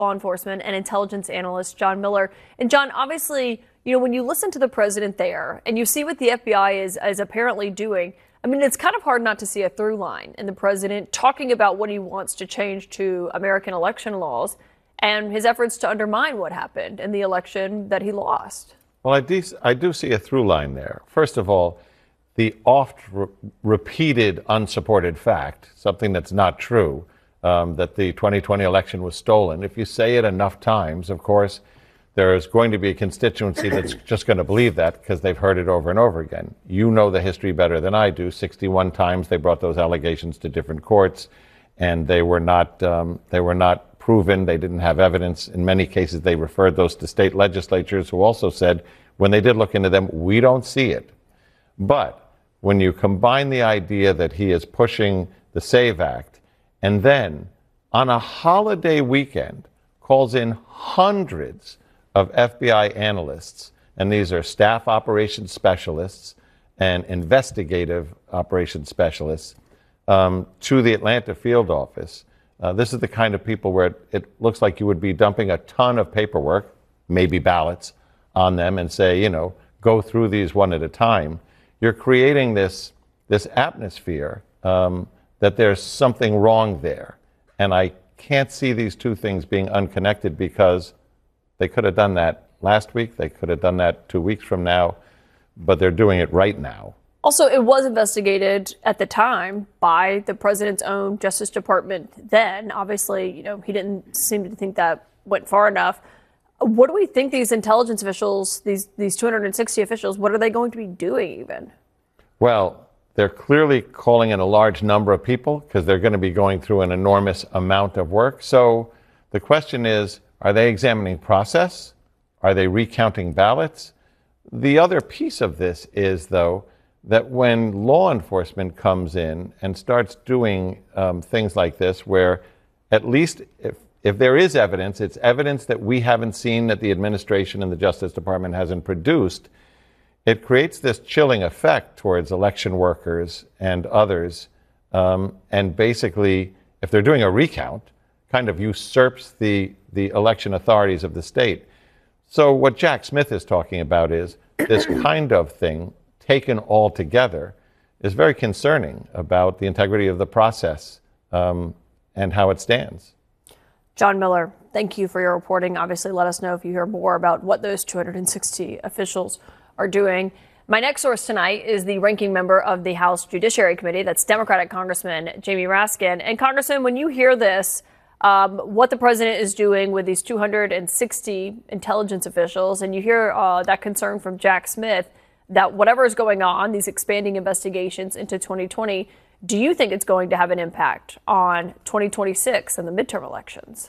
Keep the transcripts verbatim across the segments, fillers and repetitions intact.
law enforcement and intelligence analyst John Miller. And John, obviously, you know, when you listen to the president there and you see what the F B I is, is apparently doing, I mean, it's kind of hard not to see a through line in the president talking about what he wants to change to American election laws and his efforts to undermine what happened in the election that he lost. Well, I do, I do see a through line there. First of all, the oft re- repeated unsupported fact, something that's not true, um, that the twenty twenty election was stolen. If you say it enough times, of course, there is going to be a constituency that's just going to believe that because they've heard it over and over again. You know the history better than I do. sixty-one times they brought those allegations to different courts, and they were not um, they were not proven. They didn't have evidence. In many cases, they referred those to state legislatures who also said, when they did look into them, we don't see it. But when you combine the idea that he is pushing the SAVE Act, and then on a holiday weekend calls in hundreds of F B I analysts, and these are staff operations specialists and investigative operations specialists, um, to the Atlanta field office. Uh, this is the kind of people where it, it looks like you would be dumping a ton of paperwork, maybe ballots, on them and say, you know, go through these one at a time. You're creating this, this atmosphere um, that there's something wrong there. And I can't see these two things being unconnected because they could have done that last week. They could have done that two weeks from now, but they're doing it right now. Also, it was investigated at the time by the president's own Justice Department then. Obviously, you know, he didn't seem to think that went far enough. What do we think these intelligence officials, these these two hundred sixty officials, what are they going to be doing even? Well, they're clearly calling in a large number of people because they're going to be going through an enormous amount of work. So the question is, are they examining process? Are they recounting ballots? The other piece of this is, though, that when law enforcement comes in and starts doing um, things like this, where at least if If there is evidence, it's evidence that we haven't seen, that the administration and the Justice Department hasn't produced, it creates this chilling effect towards election workers and others. Um, and basically, if they're doing a recount, kind of usurps the, the election authorities of the state. So what Jack Smith is talking about is this kind of thing taken all together is very concerning about the integrity of the process um, and how it stands. John Miller, thank you for your reporting. Obviously, let us know if you hear more about what those two hundred sixty officials are doing. My next source tonight is the ranking member of the House Judiciary Committee. That's Democratic Congressman Jamie Raskin. And Congressman, when you hear this, um, what the president is doing with these two hundred sixty intelligence officials, and you hear uh, that concern from Jack Smith that whatever is going on, these expanding investigations into twenty twenty, do you think it's going to have an impact on twenty twenty-six and the midterm elections?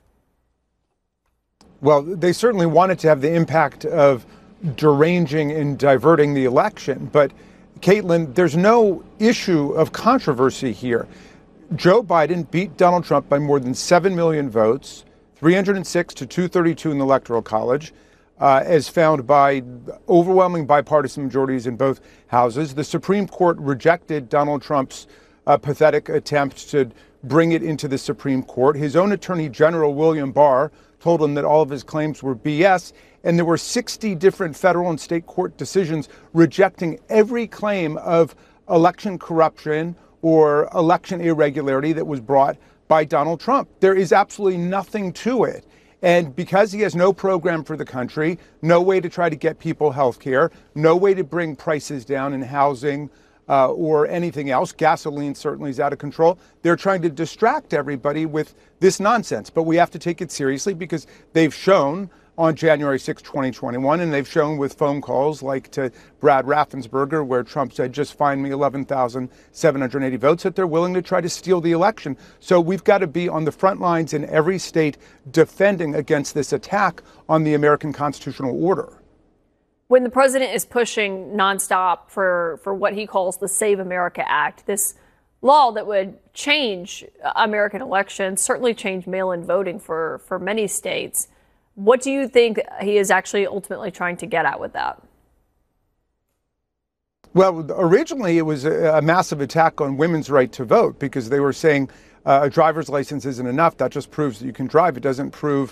Well, they certainly wanted to have the impact of deranging and diverting the election. But, Caitlin, there's no issue of controversy here. Joe Biden beat Donald Trump by more than seven million votes, three hundred six to two thirty-two in the Electoral College. Uh, as found by overwhelming bipartisan majorities in both houses. The Supreme Court rejected Donald Trump's uh, pathetic attempt to bring it into the Supreme Court. His own Attorney General, William Barr, told him that all of his claims were B S. And there were sixty different federal and state court decisions rejecting every claim of election corruption or election irregularity that was brought by Donald Trump. There is absolutely nothing to it. And because he has no program for the country, no way to try to get people health care, no way to bring prices down in housing uh, or anything else, gasoline certainly is out of control, they're trying to distract everybody with this nonsense. But we have to take it seriously because they've shown on January sixth, twenty twenty-one, and they've shown with phone calls like to Brad Raffensperger, where Trump said, just find me eleven thousand seven hundred eighty votes, that they're willing to try to steal the election. So we've got to be on the front lines in every state defending against this attack on the American constitutional order. When the president is pushing nonstop for, for what he calls the Save America Act, this law that would change American elections, certainly change mail-in voting for, for many states, what do you think he is actually ultimately trying to get at with that? Well, originally it was a, a massive attack on women's right to vote because they were saying uh, a driver's license isn't enough. That just proves that you can drive. It doesn't prove